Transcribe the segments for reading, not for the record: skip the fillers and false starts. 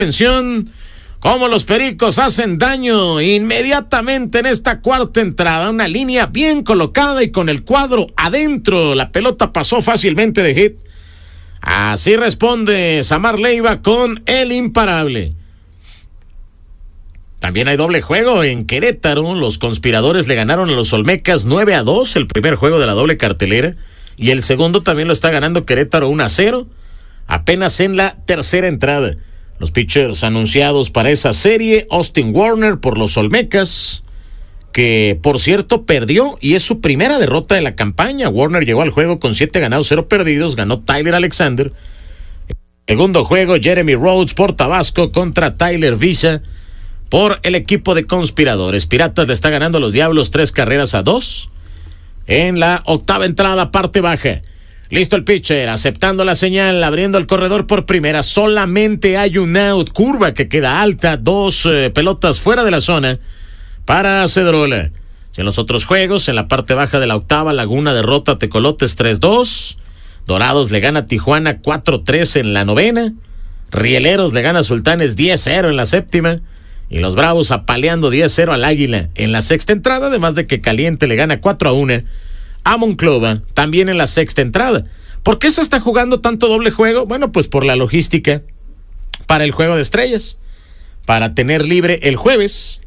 Atención, cómo los Pericos hacen daño inmediatamente en esta cuarta entrada. Una línea bien colocada y con el cuadro adentro. La pelota pasó fácilmente de hit. Así responde Samar Leiva con el imparable. También hay doble juego en Querétaro. Los conspiradores le ganaron a los Olmecas 9-2, el primer juego de la doble cartelera. Y el segundo también lo está ganando Querétaro 1-0, apenas en la tercera entrada. Los pitchers anunciados para esa serie: Austin Warner por los Olmecas, que por cierto perdió y es su primera derrota de la campaña. Warner llegó al juego con 7 ganados, 0 perdidos, ganó Tyler Alexander. Segundo juego, Jeremy Rhodes por Tabasco contra Tyler Visa por el equipo de conspiradores. Piratas le está ganando a los Diablos 3-2 en la octava entrada, parte baja. Listo el pitcher, aceptando la señal, abriendo el corredor por primera. Solamente hay un out, curva que queda alta, 2 pelotas fuera de la zona para Cedrola. En los otros juegos, en la parte baja de la octava, Laguna derrota a Tecolotes 3-2. Dorados le gana a Tijuana 4-3 en la novena. Rieleros le gana a Sultanes 10-0 en la séptima. Y los Bravos apaleando 10-0 al Águila en la sexta entrada, además de que Caliente le gana 4-1 a Monclova, también en la sexta entrada. ¿Por qué se está jugando tanto doble juego? Bueno, pues por la logística para el juego de estrellas, para tener libre el jueves.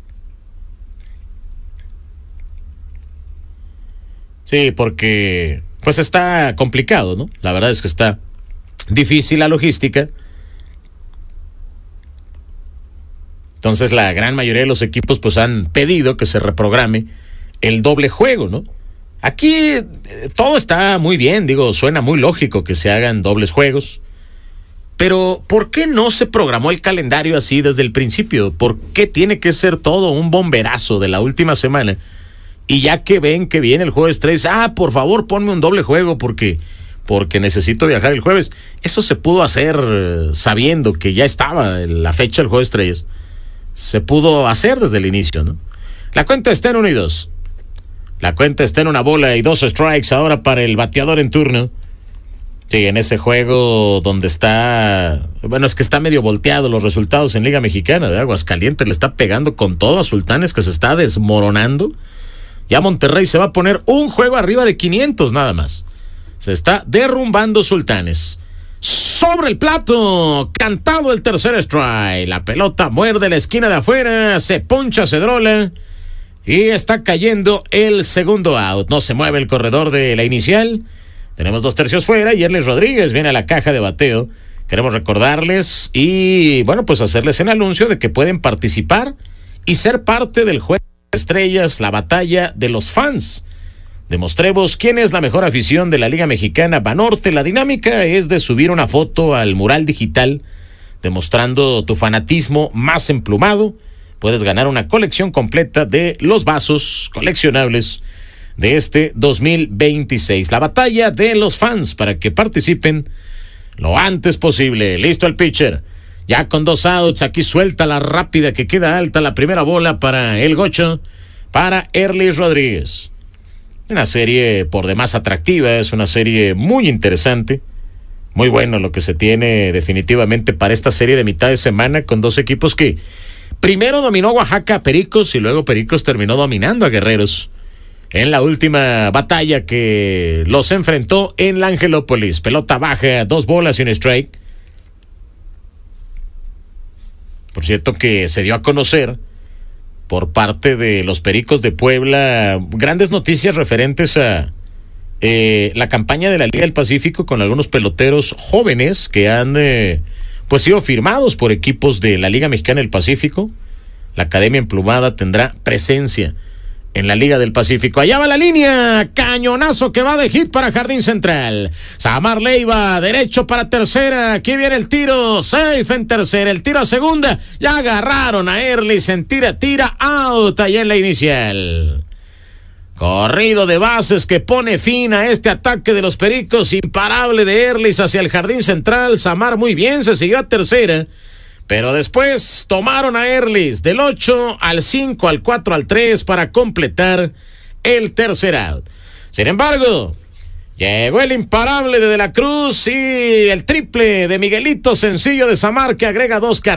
Sí, porque pues está complicado, ¿no? La verdad es que está difícil la logística. Entonces la gran mayoría de los equipos pues han pedido que se reprograme el doble juego, ¿no? Aquí todo está muy bien, digo, suena muy lógico que se hagan dobles juegos, pero ¿por qué no se programó el calendario así desde el principio? ¿Por qué tiene que ser todo un bomberazo de la última semana? Y ya que ven que viene el juego de estrellas, por favor ponme un doble juego porque necesito viajar el jueves. Eso se pudo hacer sabiendo que ya estaba la fecha del juego de estrellas. Se pudo hacer desde el inicio, ¿no? La cuenta está en 1-2. La cuenta está en 1 bola y 2 strikes ahora para el bateador en turno. Sí, en ese juego donde está... Bueno, es que está medio volteado los resultados en Liga Mexicana, ¿verdad? Aguascalientes le está pegando con todo a Sultanes, que se está desmoronando. Ya Monterrey se va a poner un juego arriba de 500 nada más. Se está derrumbando Sultanes. Sobre el plato, cantado el tercer strike. La pelota muerde la esquina de afuera, se poncha Cedrola y está cayendo el segundo out. No se mueve el corredor de la inicial. Tenemos 2 tercios fuera y Yerlis Rodríguez viene a la caja de bateo. Queremos recordarles y, bueno, pues hacerles el anuncio de que pueden participar y ser parte del juego de estrellas, la batalla de los fans. Demostremos quién es la mejor afición de la Liga Mexicana Banorte. La dinámica es de subir una foto al mural digital demostrando tu fanatismo más emplumado. Puedes ganar una colección completa de los vasos coleccionables de este 2026. La batalla de los fans, para que participen lo antes posible. Listo el pitcher. Ya con 2 outs, aquí suelta la rápida que queda alta, la primera bola para el Gocho, para Yerlis Rodríguez. Una serie por demás atractiva, es una serie muy interesante. Muy bueno lo que se tiene definitivamente para esta serie de mitad de semana con 2 equipos que primero dominó Oaxaca a Pericos y luego Pericos terminó dominando a Guerreros en la última batalla que los enfrentó en la Angelópolis. Pelota baja, 2 bolas y un strike. Por cierto que se dio a conocer por parte de los Pericos de Puebla grandes noticias referentes a la campaña de la Liga del Pacífico con algunos peloteros jóvenes que han pues sido firmados por equipos de la Liga Mexicana del Pacífico. La Academia Emplumada tendrá presencia en la Liga del Pacífico. Allá va la línea, cañonazo que va de hit para Jardín Central. Samar Leiva, derecho para tercera, aquí viene el tiro, safe en tercera, el tiro a segunda, ya agarraron a Yerlis en tira, out allá en la inicial. Corrido de bases que pone fin a este ataque de los Pericos, imparable de Yerlis hacia el Jardín Central. Samar muy bien, se siguió a tercera, pero después tomaron a Yerlis del 8 al 5 al 4 al 3 para completar el tercer out. Sin embargo, Llegó el imparable de la Cruz y el triple de Miguelito Sencillo de Samar, que agrega 2 carreras.